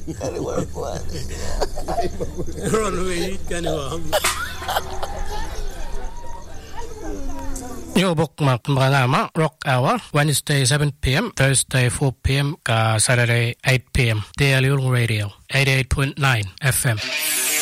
Ron away, can you? Your bookmark Malama Rock Hour, Wednesday 7 p.m., Thursday 4 p.m., Saturday 8 p.m. Daily Radio, 88.9 FM.